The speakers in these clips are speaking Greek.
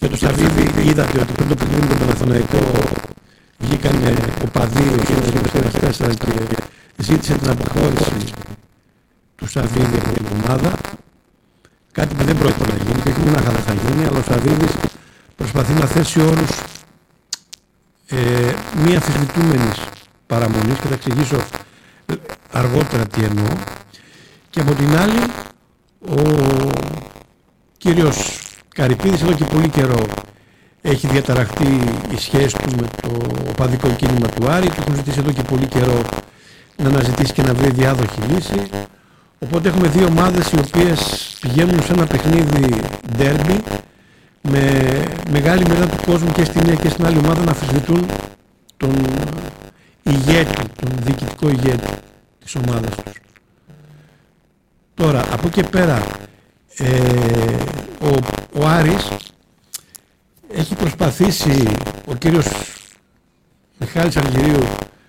Για το Σαββίδι είδατε ότι πριν το παιχνίδι με τον Παναθηναϊκό βγήκαν οπαδοί εκείνος και ζήτησε την αποχώρηση του Σαββίδι από την ομάδα. Κάτι που δεν πρόκειται να γίνει και όχι μονάχα δεν θα γίνει, αλλά ο Σαββίδης προσπαθεί να θέσει όρους μη αμφισβητούμενης παραμονής και θα εξηγήσω αργότερα τι εννοώ. Και από την άλλη ο κύριος Καρυπίδης εδώ και πολύ καιρό έχει διαταραχτεί η σχέση του με το οπαδικό κίνημα του Άρη, του έχουν ζητήσει εδώ και πολύ καιρό να αναζητήσει και να βρει διάδοχη λύση. Οπότε έχουμε δύο ομάδες οι οποίες πηγαίνουν σε ένα παιχνίδι ντέρμπι με μεγάλη μερίδα του κόσμου και στη μία και στην άλλη ομάδα να αμφισβητούν τον ηγέτη, τον διοικητικό ηγέτη της ομάδας τους. Τώρα, από εκεί πέρα, ο Άρης έχει προσπαθήσει, ο κύριος Μιχάλης Αργυρίου,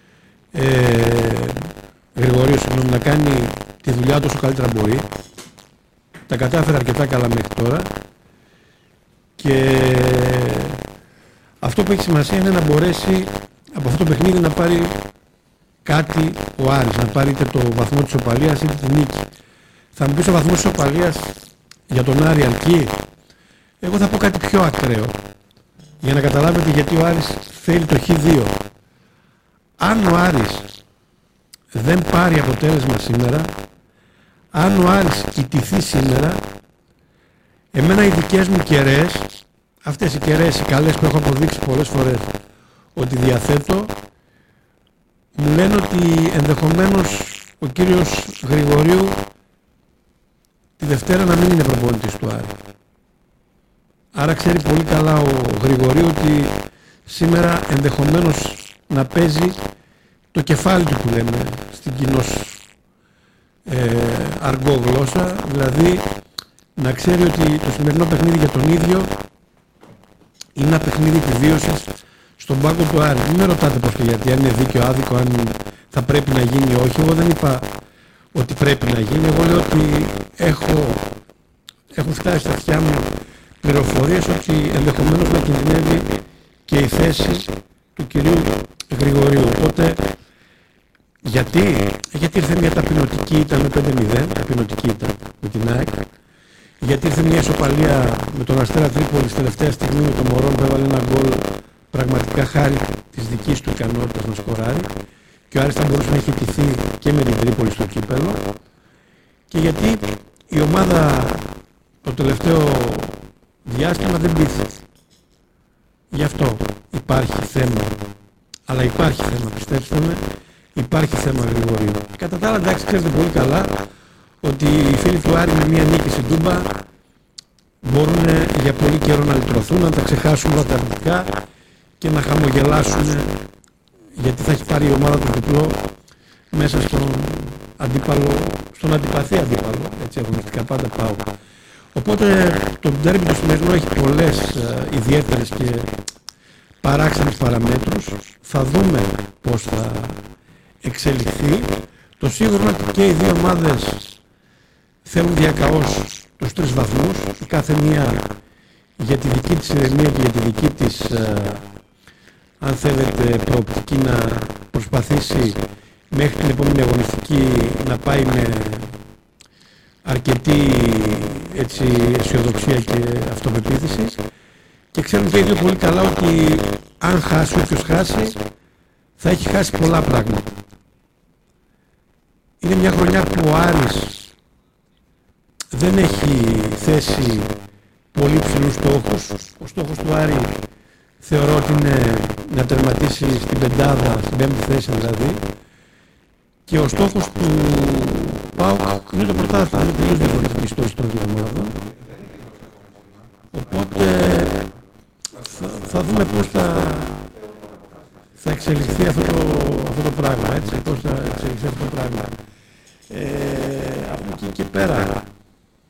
Γρηγορίου, συγγνώμη, να κάνει τη δουλειά του όσο καλύτερα μπορεί. Τα κατάφερε αρκετά καλά μέχρι τώρα και αυτό που έχει σημασία είναι να μπορέσει από αυτό το παιχνίδι να πάρει κάτι ο Άρης, να πάρει είτε το βαθμό της ισοπαλίας είτε τη νίκη. Θα μου πεις ο βαθμός της ισοπαλίας για τον Άρη αρκεί? Εγώ θα πω κάτι πιο ακραίο για να καταλάβετε γιατί ο Άρης θέλει το Χ2. Αν ο Άρης δεν πάρει αποτέλεσμα σήμερα, αν ο Άρης ιτηθεί σήμερα, εμένα οι δικές μου κεραίες, αυτές οι κεραίες οι καλές που έχω αποδείξει πολλές φορές ότι διαθέτω, μου λένε ότι ενδεχομένως ο κύριος Γρηγορίου τη Δευτέρα να μην είναι προπονητής του Άρη. Άρα ξέρει πολύ καλά ο Γρηγορίου ότι σήμερα ενδεχομένως να παίζει το κεφάλι του που λέμε στην κοινώς αργό γλώσσα, δηλαδή να ξέρει ότι το σημερινό παιχνίδι για τον ίδιο είναι ένα παιχνίδι επιβίωσης στον πάγκο του Άρη. Μην με ρωτάτε πως και γιατί, αν είναι δίκαιο, άδικο, αν θα πρέπει να γίνει ή όχι. Εγώ δεν είπα ότι πρέπει να γίνει. Εγώ λέω ότι έχουν φτάσει στα αυτιά μου πληροφορίες ότι ενδεχομένως να κινδυνεύει και η θέση του κυρίου Γρηγορίου. Οπότε, γιατί ήρθε μια ταπεινωτική ήττα με 5-0, ταπεινωτική ήττα με την ΑΕΚ, γιατί ήρθε μια ισοπαλία με τον Αστέρα Τρίπολης τελευταία στιγμή με τον Μωρόν που έβαλε ένα γκολ πραγματικά χάρη της δικής του ικανότητας να σκοράρει και ο Άρης θα μπορούσε να έχει ιτηθεί και με την Τρίπολη στο κύπελλο, και γιατί η ομάδα το τελευταίο διάστημα δεν πείθει. Γι' αυτό υπάρχει θέμα, αλλά υπάρχει θέμα, πιστέψτε με, υπάρχει θέμα Γρηγορίου. Κατά τα άλλα, εντάξει, ξέρετε πολύ καλά ότι οι φίλοι του Άρη με μία νίκη στην Τούμπα μπορούν για πολύ καιρό να λυτρωθούν, να τα ξεχάσουν όλα τα αρνητικά και να χαμογελάσουν, γιατί θα έχει πάρει η ομάδα του διπλό μέσα στον αντίπαλο, στον αντιπαθή αντίπαλο, έτσι αγωνιστικά πάντα πάω. Οπότε το ντέρμπι του σημερινό έχει πολλές ιδιαίτερες και παράξενες παραμέτρους. Θα δούμε πώς θα εξελιχθεί. Το σίγουρο είναι ότι και οι δύο ομάδες θέλουν διακαώς τους 3 βαθμούς, η κάθε μία για τη δική της ηρεμία και για τη δική της, αν θέλετε, προοπτική να προσπαθήσει μέχρι την επόμενη αγωνιστική να πάει με αρκετή έτσι, αισιοδοξία και αυτοπεποίθηση, και ξέρουν και οι δύο πολύ καλά ότι αν χάσει, όποιος χάσει θα έχει χάσει πολλά πράγματα. Είναι μια χρονιά που ο Άρης δεν έχει θέσει πολύ ψηλούς στόχους. Ο στόχος του Άρη θεωρώ ότι είναι να τερματίσει στην πεντάδα, στην 5η θέση δηλαδή, και ο στόχος του ΠΑΟΚ είναι το πρωτάθλημα. Είναι τελείως διαφορετική στόχη των δύο ομάδων. Οπότε θα δούμε πώς θα εξελιχθεί αυτό το πράγμα, έτσι, πώς θα εξελιχθεί αυτό το πράγμα. Από εκεί και πέρα,